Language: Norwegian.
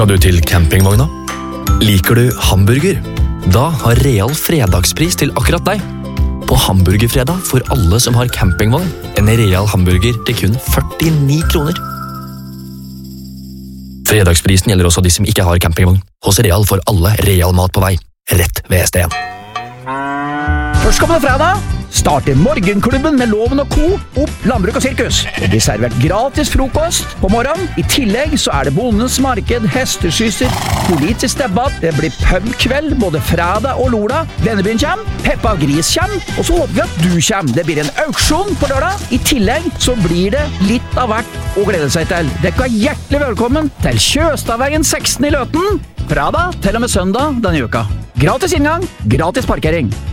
Skal du til campingvogna? Liker du hamburger? Da har Real fredagspris til akkurat deg. På hamburgerfredag får alle som har campingvogn en Real hamburger til kun 49 kroner. Fredagsprisen gjelder også de som ikke har campingvogn. Hos Real får alle Real mat på vei, rett ved SDN. Førstkommende fredag starter Morgenklubben med Loven og Co. opp Landbruk og Sirkus. Det blir servert gratis frokost på morgenen. I tillegg så er det Bondens marked, hesteskysser, politisk debatt. Det blir pubkveld både fredag og lørdag. Vennebyen kommer, Peppa Gris kommer, og så håper vi at du kommer. Det blir en auksjon på lørdag. I tillegg så blir det litt av hvert å glede seg til. Dere er hjertelig velkommen til Kjøstadveien 16 i Løten. Fredag til og med søndag denne uka. Gratis inngang, gratis parkering.